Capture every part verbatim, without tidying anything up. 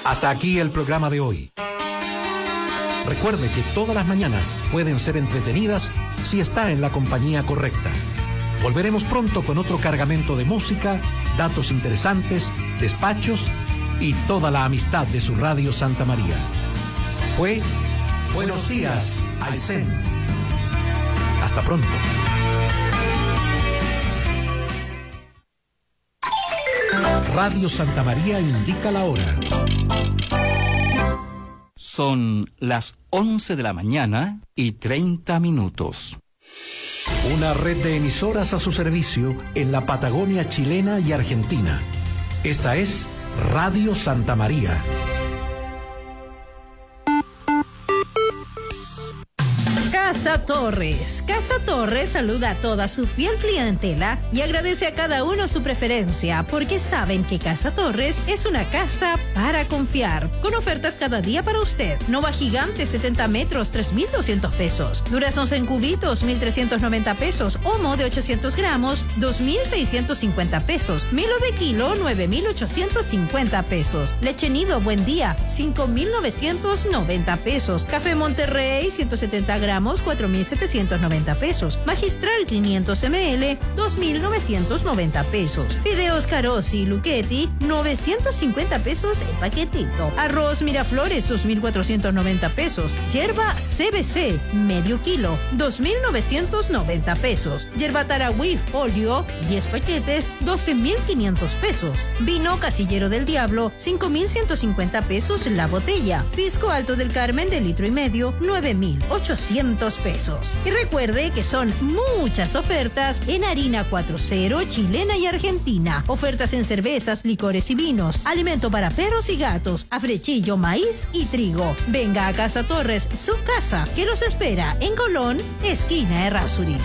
Hasta aquí el programa de hoy. Recuerde que todas las mañanas pueden ser entretenidas si está en la compañía correcta. Volveremos pronto con otro cargamento de música, datos interesantes, despachos y toda la amistad de su Radio Santa María. Fue Buenos Días, Aysén. Hasta pronto. Radio Santa María indica la hora. Son las once de la mañana y treinta minutos. Una red de emisoras a su servicio en la Patagonia chilena y argentina. Esta es Radio Santa María. Casa Torres. Casa Torres saluda a toda su fiel clientela y agradece a cada uno su preferencia, porque saben que Casa Torres es una casa para confiar. Con ofertas cada día para usted. Nova Gigante setenta metros, tres mil doscientos pesos. Duraznos en cubitos, mil trescientos noventa pesos. Homo de ochocientos gramos, dos mil seiscientos cincuenta pesos. Milo de kilo, nueve mil ochocientos cincuenta pesos. Leche Nido Buen Día, cinco mil novecientos noventa pesos. Café Monterrey, ciento setenta gramos, cuatro mil setecientos noventa pesos. Magistral quinientos mililitros, dos mil novecientos noventa pesos. Fideos Carosi Luchetti, novecientos cincuenta pesos el paquetito. Arroz Miraflores, dos mil cuatrocientos noventa pesos. Yerba C B C, medio kilo, dos mil novecientos noventa pesos. Yerba Tarahui Folio, diez paquetes, doce mil quinientos pesos. Vino Casillero del Diablo, cinco mil ciento cincuenta pesos la botella. Pisco Alto del Carmen de litro y medio, nueve mil ochocientos pesos. Y recuerde que son muchas ofertas en harina cuatro cero chilena y argentina. Ofertas en cervezas, licores y vinos. Alimento para perros y gatos. Afrechillo, maíz y trigo. Venga a Casa Torres, su casa, que los espera en Colón, esquina Errázuriz.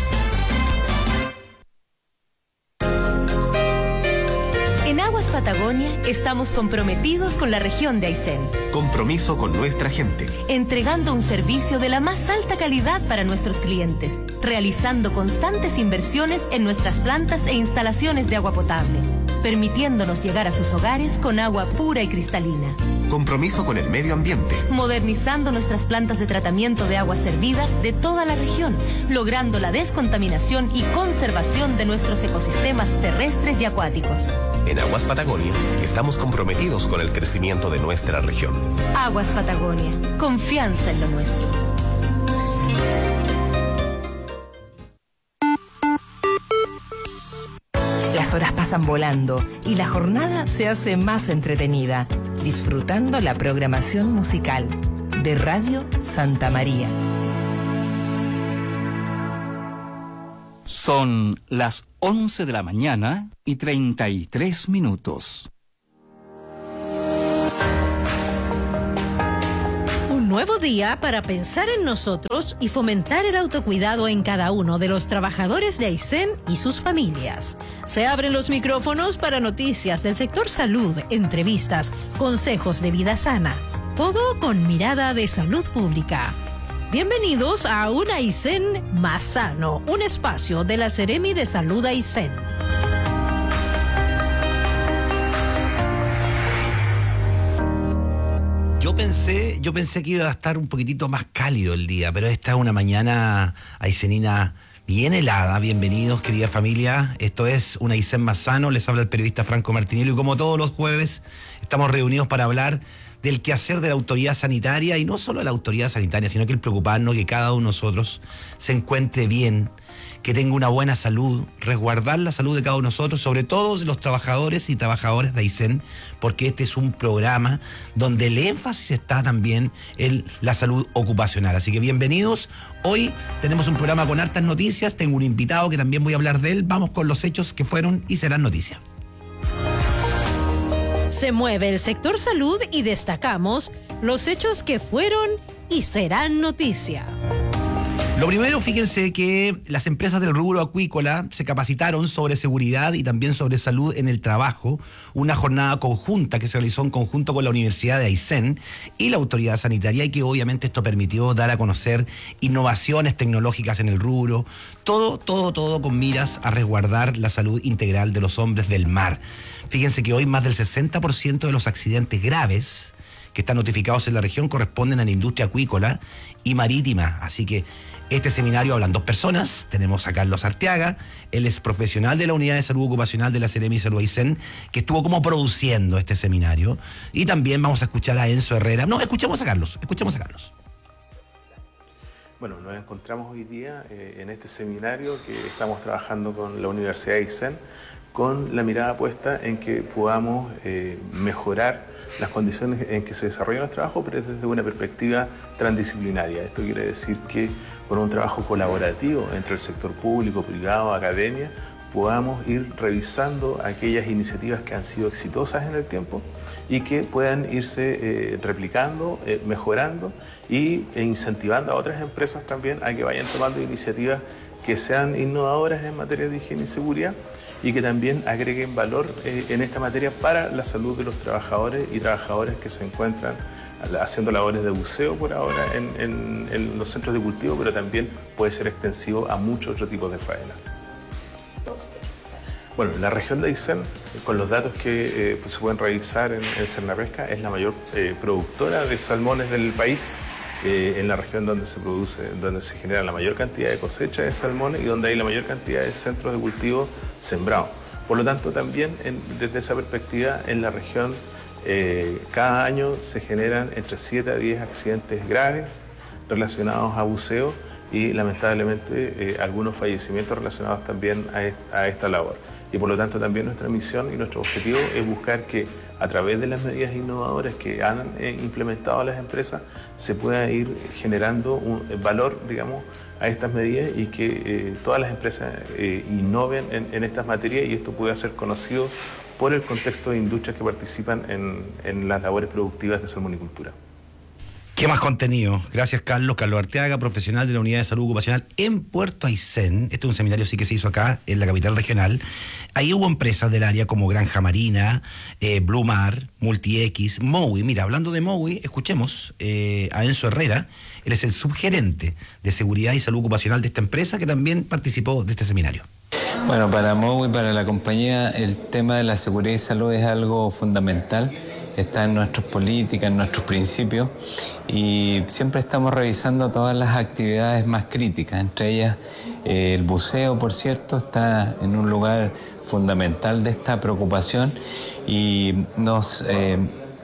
En Aguas Patagonia estamos comprometidos con la región de Aysén. Compromiso con nuestra gente. Entregando un servicio de la más alta calidad para nuestros clientes, realizando constantes inversiones en nuestras plantas e instalaciones de agua potable, permitiéndonos llegar a sus hogares con agua pura y cristalina. Compromiso con el medio ambiente. Modernizando nuestras plantas de tratamiento de aguas servidas de toda la región, logrando la descontaminación y conservación de nuestros ecosistemas terrestres y acuáticos. En Aguas Patagonia estamos comprometidos con el crecimiento de nuestra región. Aguas Patagonia, confianza en lo nuestro. Las horas pasan volando y la jornada se hace más entretenida, disfrutando la programación musical de Radio Santa María. Son las once de la mañana y treinta y tres minutos. Un nuevo día para pensar en nosotros y fomentar el autocuidado en cada uno de los trabajadores de Aysén y sus familias. Se abren los micrófonos para noticias del sector salud, entrevistas, consejos de vida sana. Todo con mirada de salud pública. Bienvenidos a un Aysén más sano, un espacio de la Seremi de Salud Aysén. Yo pensé, yo pensé que iba a estar un poquitito más cálido el día, pero esta es una mañana aysenina bien helada. Bienvenidos, querida familia. Esto es un Aysén más sano. Les habla el periodista Franco Martinelli y como todos los jueves estamos reunidos para hablar del quehacer de la autoridad sanitaria, y no solo de la autoridad sanitaria, sino que el preocuparnos que cada uno de nosotros se encuentre bien, que tenga una buena salud, resguardar la salud de cada uno de nosotros, sobre todo de los trabajadores y trabajadoras de Aysén, porque este es un programa donde el énfasis está también en la salud ocupacional. Así que bienvenidos. Hoy tenemos un programa con hartas noticias, tengo un invitado que también voy a hablar de él. Vamos con los hechos que fueron y serán noticia. Se mueve el sector salud y destacamos los hechos que fueron y serán noticia. Lo primero, fíjense que las empresas del rubro acuícola se capacitaron sobre seguridad y también sobre salud en el trabajo, una jornada conjunta que se realizó en conjunto con la Universidad de Aysén y la Autoridad Sanitaria, y que obviamente esto permitió dar a conocer innovaciones tecnológicas en el rubro, todo, todo, todo con miras a resguardar la salud integral de los hombres del mar. Fíjense que hoy más del sesenta por ciento de los accidentes graves que están notificados en la región corresponden a la industria acuícola y marítima. Así que este seminario hablan dos personas. Tenemos a Carlos Arteaga, él es profesional de la Unidad de Salud Ocupacional de la Seremi Salud Aysén, que estuvo como produciendo este seminario. Y también vamos a escuchar a Enzo Herrera. No, escuchemos a Carlos, escuchemos a Carlos. Bueno, nos encontramos hoy día eh, en este seminario que estamos trabajando con la Universidad de Aysén, con la mirada puesta en que podamos eh, mejorar las condiciones en que se desarrollan los trabajos, pero desde una perspectiva transdisciplinaria. Esto quiere decir que con un trabajo colaborativo entre el sector público, privado, academia, podamos ir revisando aquellas iniciativas que han sido exitosas en el tiempo y que puedan irse eh, replicando, eh, mejorando y, e incentivando a otras empresas también a que vayan tomando iniciativas que sean innovadoras en materia de higiene y seguridad y que también agreguen valor eh, en esta materia para la salud de los trabajadores y trabajadoras que se encuentran haciendo labores de buceo por ahora en, en, en los centros de cultivo, pero también puede ser extensivo a muchos otros tipos de faena. Bueno, la región de Aysén, con los datos que eh, pues se pueden revisar en, en Cernapesca, es la mayor eh, productora de salmones del país, eh, en la región donde se produce, donde se genera la mayor cantidad de cosecha de salmones y donde hay la mayor cantidad de centros de cultivo sembrados. Por lo tanto, también en, desde esa perspectiva, en la región eh, cada año se generan entre siete a diez accidentes graves relacionados a buceo y lamentablemente eh, algunos fallecimientos relacionados también a, a esta labor. Y por lo tanto también nuestra misión y nuestro objetivo es buscar que a través de las medidas innovadoras que han eh, implementado las empresas se pueda ir generando un valor, digamos, a estas medidas y que eh, todas las empresas eh, innoven en, en estas materias y esto pueda ser conocido por el contexto de industrias que participan en, en las labores productivas de salmonicultura. ¿Qué más contenido? Gracias, Carlos. Carlos Arteaga, profesional de la Unidad de Salud Ocupacional en Puerto Aysén. Este es un seminario sí que se hizo acá, en la capital regional. Ahí hubo empresas del área como Granja Marina, eh, Blue Mar, MultiX, Mowi. Mira, hablando de Mowi, escuchemos eh, a Enzo Herrera. Él es el subgerente de Seguridad y Salud Ocupacional de esta empresa que también participó de este seminario. Bueno, para Mowi, para la compañía, el tema de la seguridad y salud es algo fundamental. Está en nuestras políticas, en nuestros principios y siempre estamos revisando todas las actividades más críticas, entre ellas eh, el buceo, por cierto, está en un lugar fundamental de esta preocupación y nos eh,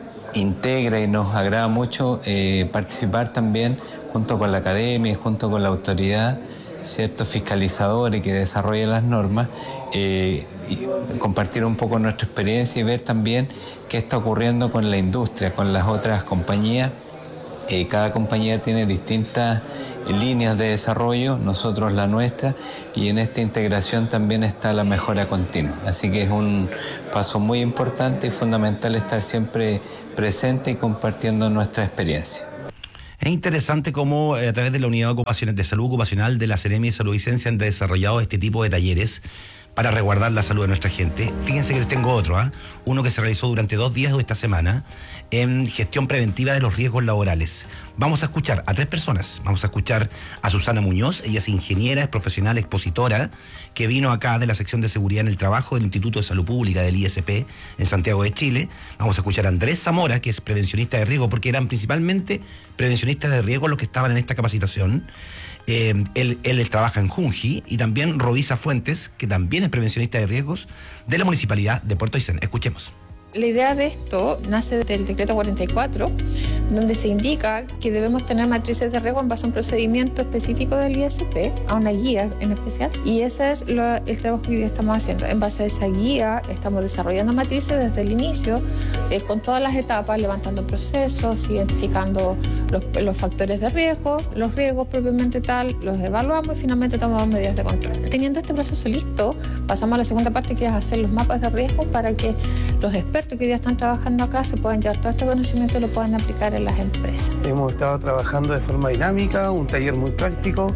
integra y nos agrada mucho eh, participar también junto con la academia y junto con la autoridad, cierto fiscalizador y que desarrolla las normas, eh, y compartir un poco nuestra experiencia y ver también qué está ocurriendo con la industria, con las otras compañías. Eh, cada compañía tiene distintas líneas de desarrollo, nosotros la nuestra, y en esta integración también está la mejora continua. Así que es un paso muy importante y fundamental estar siempre presente y compartiendo nuestra experiencia. Es interesante cómo eh, a través de la Unidad de Salud Ocupacional de la Seremi Salud Aysén se han desarrollado este tipo de talleres para resguardar la salud de nuestra gente. Fíjense que les tengo otro, ¿eh? uno que se realizó durante dos días de esta semana en gestión preventiva de los riesgos laborales. Vamos a escuchar a tres personas. Vamos a escuchar a Susana Muñoz, ella es ingeniera, es profesional, expositora, que vino acá de la sección de seguridad en el trabajo del Instituto de Salud Pública del I S P en Santiago de Chile. Vamos a escuchar a Andrés Zamora, que es prevencionista de riesgo, porque eran principalmente prevencionistas de riesgo los que estaban en esta capacitación. Eh, él, él trabaja en Junji, y también Rodisa Fuentes, que también es prevencionista de riesgos de la Municipalidad de Puerto Aysén. Escuchemos. La idea de esto nace del decreto cuarenta y cuatro, donde se indica que debemos tener matrices de riesgo en base a un procedimiento específico del I S P, a una guía en especial, y ese es lo, el trabajo que hoy día estamos haciendo. En base a esa guía estamos desarrollando matrices desde el inicio, eh, con todas las etapas, levantando procesos, identificando los, los factores de riesgo, los riesgos propiamente tal, los evaluamos y finalmente tomamos medidas de control. Teniendo este proceso listo, pasamos a la segunda parte, que es hacer los mapas de riesgo para que los expertos que hoy día están trabajando acá se puedan llevar todo este conocimiento y lo puedan aplicar en las empresas. Hemos estado trabajando de forma dinámica, un taller muy práctico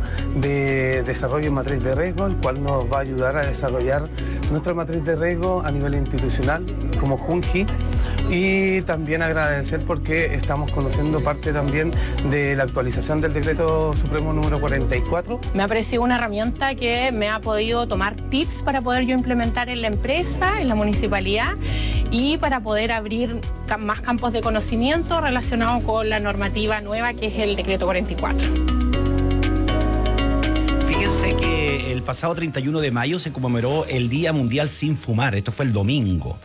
de desarrollo en matriz de riesgo, el cual nos va a ayudar a desarrollar nuestra matriz de riesgo a nivel institucional como Junji, Y también agradecer porque estamos conociendo parte también de la actualización del Decreto Supremo número cuarenta y cuatro. Me ha parecido una herramienta que me ha podido tomar tips para poder yo implementar en la empresa, en la municipalidad y para poder abrir más campos de conocimiento relacionados con la normativa nueva que es el Decreto cuarenta y cuatro. Fíjense que el pasado treinta y uno de mayo se conmemoró el Día Mundial Sin Fumar. Esto fue el domingo.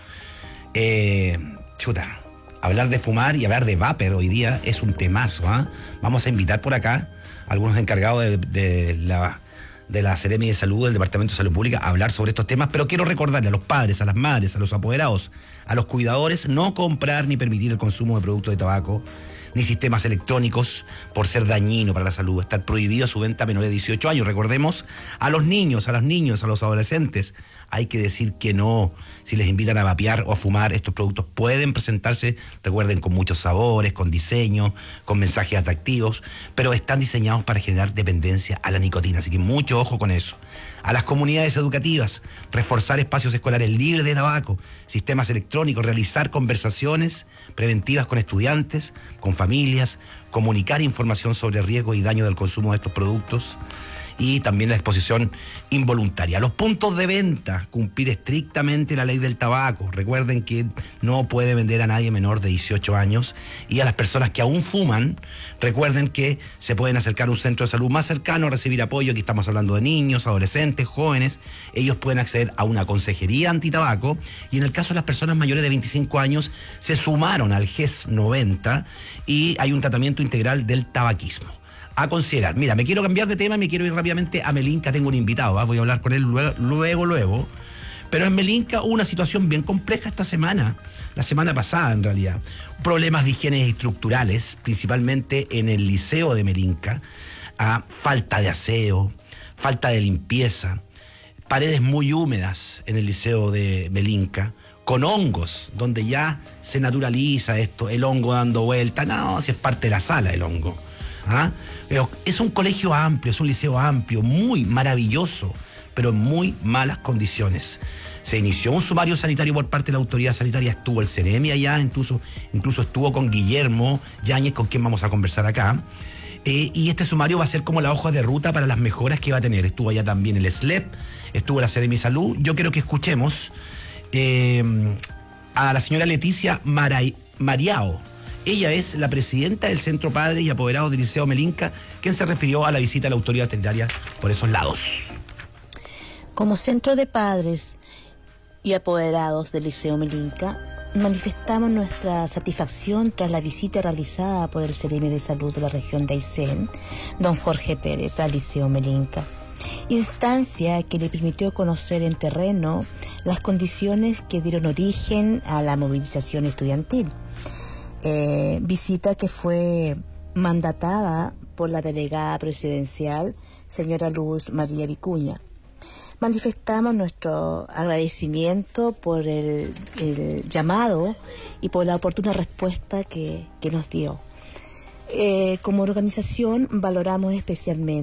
Eh, chuta, hablar de fumar y hablar de vapor hoy día es un temazo, ¿eh? Vamos a invitar por acá a algunos encargados de, de la... de la Seremi de Salud, del Departamento de Salud Pública, a hablar sobre estos temas, pero quiero recordarle a los padres, a las madres, a los apoderados, a los cuidadores, no comprar ni permitir el consumo de productos de tabaco, ni sistemas electrónicos, por ser dañino para la salud. Estar prohibido su venta a menores de dieciocho años. Recordemos, a los niños, a los niños, a los adolescentes, hay que decir que no. Si les invitan a vapear o a fumar, estos productos pueden presentarse, recuerden, con muchos sabores, con diseño, con mensajes atractivos, pero están diseñados para generar dependencia a la nicotina, así que mucho ojo con eso. A las comunidades educativas, reforzar espacios escolares libres de tabaco, sistemas electrónicos, realizar conversaciones preventivas con estudiantes, con familias, comunicar información sobre riesgos y daño del consumo de estos productos, y también la exposición involuntaria. Los puntos de venta, cumplir estrictamente la ley del tabaco. Recuerden que no puede vender a nadie menor de dieciocho años, y a las personas que aún fuman, recuerden que se pueden acercar a un centro de salud más cercano a recibir apoyo. Aquí estamos hablando de niños, adolescentes, jóvenes. Ellos pueden acceder a una consejería antitabaco, y en el caso de las personas mayores de veinticinco años se sumaron al G E S noventa y hay un tratamiento integral del tabaquismo a considerar. Mira, me quiero cambiar de tema y me quiero ir rápidamente a Melinca. Tengo un invitado, ¿eh? Voy a hablar con él luego, luego, luego. Pero en Melinca hubo una situación bien compleja esta semana, la semana pasada en realidad. Problemas de higiene estructurales, principalmente en el liceo de Melinca. Ah, falta de aseo, falta de limpieza, paredes muy húmedas en el liceo de Melinca, con hongos, donde ya se naturaliza esto, el hongo dando vuelta. No, si es parte de la sala el hongo. ¿Ah? Pero es un colegio amplio, es un liceo amplio, muy maravilloso, pero en muy malas condiciones. Se inició un sumario sanitario por parte de la autoridad sanitaria, estuvo el Ceremi allá, incluso, incluso estuvo con Guillermo Yáñez, con quien vamos a conversar acá. Eh, y este sumario va a ser como la hoja de ruta para las mejoras que va a tener. Estuvo allá también el S L E P, estuvo la Seremi Salud. Yo quiero que escuchemos eh, a la señora Leticia Maray, Mariao. Ella es la presidenta del Centro Padres y Apoderados del Liceo Melinca, quien se refirió a la visita a la autoridad sanitaria por esos lados. Como Centro de Padres y Apoderados del Liceo Melinca, manifestamos nuestra satisfacción tras la visita realizada por el Ceremi de Salud de la región de Aysén, don Jorge Pérez, al Liceo Melinca, instancia que le permitió conocer en terreno las condiciones que dieron origen a la movilización estudiantil. Eh, visita que fue mandatada por la delegada presidencial, señora Luz María Vicuña. Manifestamos nuestro agradecimiento por el, el llamado y por la oportuna respuesta que, que nos dio. Eh, como organización valoramos especialmente